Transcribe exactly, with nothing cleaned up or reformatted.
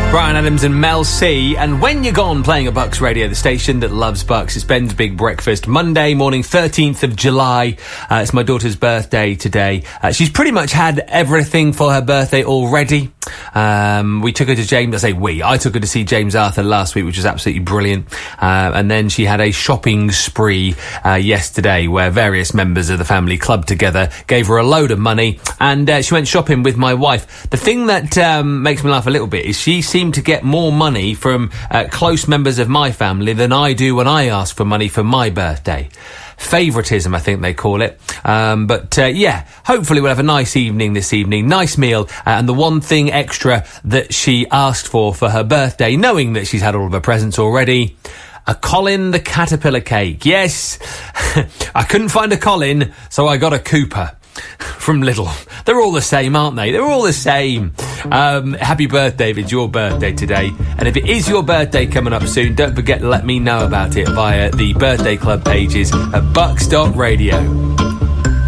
Bryan Adams and Mel C. And When You're Gone, playing at Bucks Radio, the station that loves Bucks. It's Ben's Big Breakfast, Monday morning, thirteenth of July. Uh, it's my daughter's birthday today. Uh, she's pretty much had everything for her birthday already. Um, we took her to James, I say we, I took her to see James Arthur last week, which was absolutely brilliant. Uh, and then she had a shopping spree uh, yesterday where various members of the family clubbed together, gave her a load of money, and uh, she went shopping with my wife. The thing that um, makes me laugh a little bit is she seemed to get more money from uh, close members of my family than I do when I ask for money for my birthday. Favouritism, I think they call it. Um, but, uh, yeah, hopefully we'll have a nice evening this evening. Nice meal. Uh, and the one thing extra that she asked for for her birthday, knowing that she's had all of her presents already, a Colin the Caterpillar cake. Yes, I couldn't find a Colin, so I got a Cooper from Lidl. They're all the same, aren't they? They're all the same. Um, happy birthday if it's your birthday today. And if it is your birthday coming up soon, don't forget to let me know about it via the birthday club pages at bucks dot radio.